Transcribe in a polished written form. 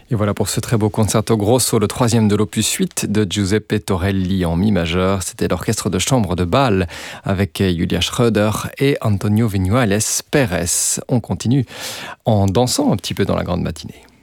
Et voilà pour ce très beau concerto grosso, le 3e de l'opus 8 de Giuseppe Torelli en mi majeur. C'était l'orchestre de chambre de Bâle avec Julia Schröder et Antonio Viñuales Pérez. On continue en dansant un petit peu dans la grande matinée.